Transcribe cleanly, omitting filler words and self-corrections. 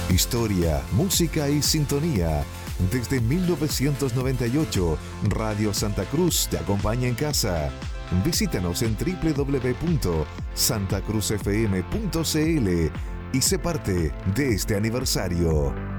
Historia, música y sintonía. Desde 1998, Radio Santa Cruz te acompaña en casa. Visítanos en www.santacruzfm.cl y sé parte de este aniversario.